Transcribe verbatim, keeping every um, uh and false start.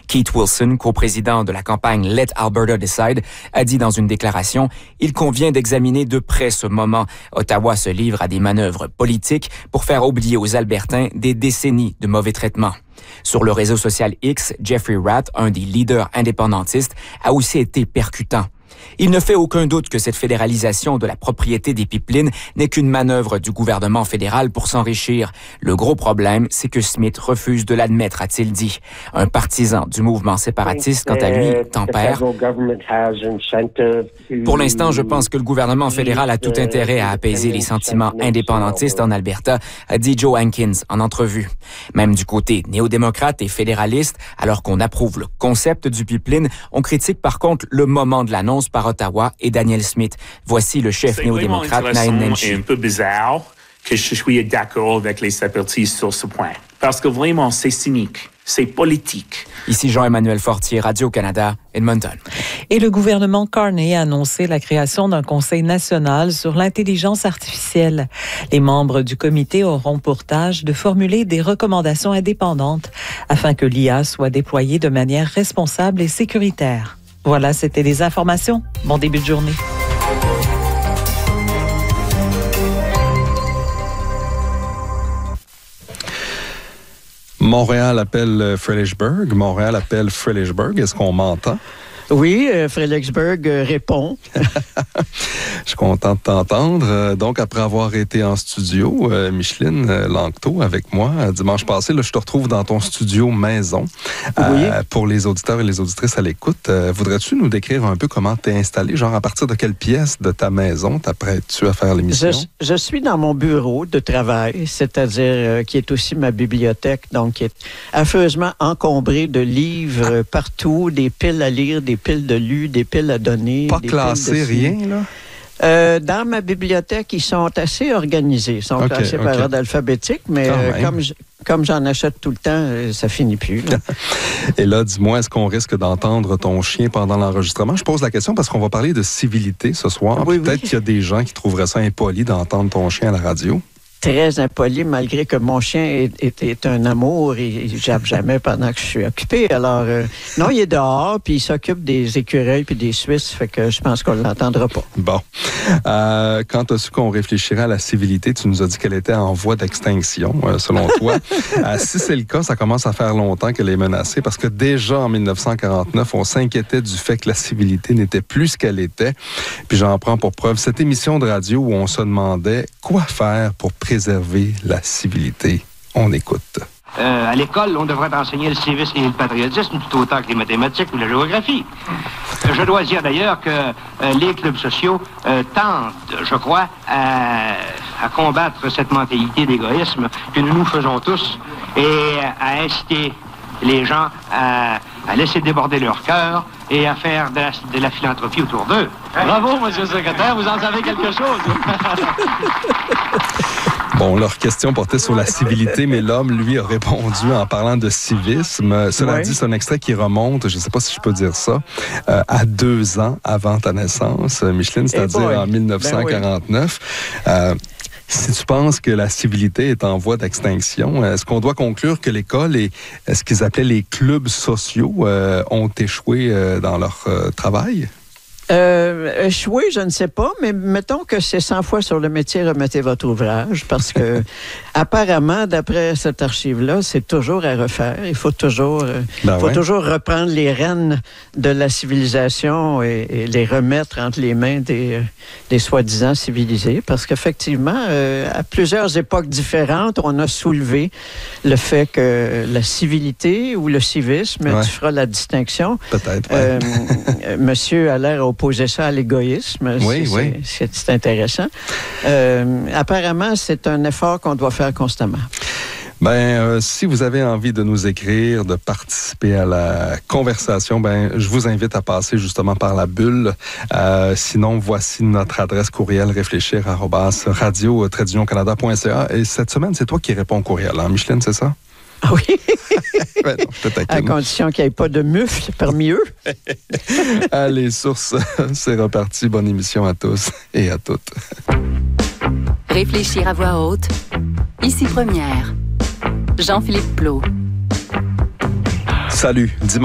Keith Wilson, coprésident de la campagne Let Alberta Decide, a dit dans une déclaration « Il convient d'examiner de près ce moment. Ottawa se livre à des manœuvres politiques pour faire oublier aux Albertains des décennies de mauvais traitements. » Sur le réseau social X, Jeffrey Rath, un des leaders indépendantistes, a aussi été percutant. Il ne fait aucun doute que cette fédéralisation de la propriété des pipelines n'est qu'une manœuvre du gouvernement fédéral pour s'enrichir. Le gros problème, c'est que Smith refuse de l'admettre, a-t-il dit. Un partisan du mouvement séparatiste, quant à lui, tempère. Pour l'instant, je pense que le gouvernement fédéral a tout intérêt à apaiser les sentiments indépendantistes en Alberta, a dit Joe Hankins en entrevue. Même du côté néo-démocrate et fédéraliste, alors qu'on approuve le concept du pipeline, on critique par contre le moment de l'annonce par Ottawa et Daniel Smith. Voici le chef néo-démocrate Naheed Nenshi. C'est un peu bizarre que je sois d'accord avec les séparatistes sur ce point. Parce que vraiment, c'est cynique. C'est politique. Ici Jean-Emmanuel Fortier, Radio-Canada, Edmonton. Et le gouvernement Carney a annoncé la création d'un conseil national sur l'intelligence artificielle. Les membres du comité auront pour tâche de formuler des recommandations indépendantes afin que l'I A soit déployée de manière responsable et sécuritaire. Voilà, c'était les informations. Bon début de journée. Montréal appelle Fredericksburg. Montréal appelle Fredericksburg. Est-ce qu'on m'entend? Oui, euh, Fredericksburg euh, répond. Je suis content de t'entendre. Euh, donc, après avoir été en studio, euh, Micheline euh, Langto avec moi euh, dimanche passé, là, je te retrouve dans ton studio maison. Euh, oui. Pour les auditeurs et les auditrices à l'écoute, euh, voudrais-tu nous décrire un peu comment t'es installé? Genre, à partir de quelle pièce de ta maison t'apprêtes-tu à faire l'émission? Je, je suis dans mon bureau de travail, c'est-à-dire euh, qui est aussi ma bibliothèque, donc qui est affreusement encombré de livres euh, partout, des piles à lire, des piles de lus, des piles à donner. Pas des classé, piles de... rien, là? Euh, dans ma bibliothèque, ils sont assez organisés. Ils sont okay, classés okay. par ordre alphabétique, mais euh, comme, je, comme j'en achète tout le temps, euh, ça finit plus. Là. Et là, dis-moi, est-ce qu'on risque d'entendre ton chien pendant l'enregistrement? Je pose la question parce qu'on va parler de civilité ce soir. Oui, Peut-être oui. qu'il y a des gens qui trouveraient ça impoli d'entendre ton chien à la radio. Très impoli, malgré que mon chien est, est, est un amour et il jappe jamais pendant que je suis occupé. Alors, euh, non, il est dehors, puis il s'occupe des écureuils puis des Suisses, fait que je pense qu'on ne l'entendra pas. Bon. Euh, quand tu as su qu'on réfléchirait à la civilité, tu nous as dit qu'elle était en voie d'extinction, euh, selon toi. euh, si c'est le cas, ça commence à faire longtemps qu'elle est menacée, parce que déjà en dix-neuf cent quarante-neuf, on s'inquiétait du fait que la civilité n'était plus ce qu'elle était. Puis j'en prends pour preuve cette émission de radio où on se demandait quoi faire pour préserver la civilité. On écoute. Euh, à l'école, on devrait enseigner le civisme et le patriotisme tout autant que les mathématiques ou la géographie. Euh, je dois dire d'ailleurs que euh, les clubs sociaux euh, tentent, je crois, à, à combattre cette mentalité d'égoïsme que nous nous faisons tous et à inciter les gens à, à laisser déborder leur cœur et à faire de la, de la philanthropie autour d'eux. Bravo, monsieur le secrétaire, vous en savez quelque chose. Bon, leur question portait sur la civilité, mais l'homme, lui, a répondu en parlant de civisme. Cela ouais. dit, c'est un extrait qui remonte, je ne sais pas si je peux dire ça, euh, à deux ans avant ta naissance, Micheline, c'est-à-dire hey en dix-neuf cent quarante-neuf. Ben oui. euh, Si tu penses que la civilité est en voie d'extinction, est-ce qu'on doit conclure que l'école et ce qu'ils appelaient les clubs sociaux euh, ont échoué euh, dans leur euh, travail? Euh, échoué, je ne sais pas, mais mettons que c'est cent fois sur le métier remettez votre ouvrage, parce que apparemment, d'après cette archive-là, c'est toujours à refaire. Il faut toujours, euh, ben faut ouais. toujours reprendre les rênes de la civilisation et, et les remettre entre les mains des, des soi-disant civilisés, parce qu'effectivement, euh, à plusieurs époques différentes, on a soulevé le fait que la civilité ou le civisme, ouais. tu feras la distinction. Peut-être, ouais. euh, Monsieur a l'air opposer ça à l'égoïsme. Oui, c'est, oui. C'est, c'est intéressant. Euh, apparemment, c'est un effort qu'on doit faire constamment. Ben, euh, si vous avez envie de nous écrire, de participer à la conversation, ben, je vous invite à passer justement par la bulle. Euh, sinon, voici notre adresse courriel réfléchir arobase radio tiret union canada point c a. Et cette semaine, c'est toi qui réponds au courriel, hein, Micheline, c'est ça? Ah oui. Ben non, je te taquine. À condition qu'il n'y ait pas de mufle parmi eux. Allez, sur ce, c'est reparti. Bonne émission à tous et à toutes. Réfléchir à voix haute. Ici Première. Jean-Philippe Plot. Salut. Dimanche.